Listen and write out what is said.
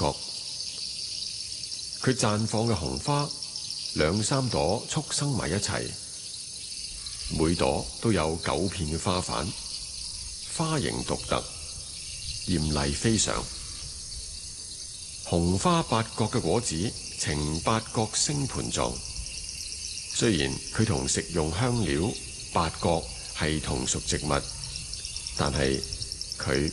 角。佢綻放嘅紅花兩三朵簇生埋一齊，每朵都有9片嘅花瓣，花形獨特，艷麗非常。紅花八角嘅果子呈八角星盤狀，雖然佢同食用香料八角係同屬植物，但係佢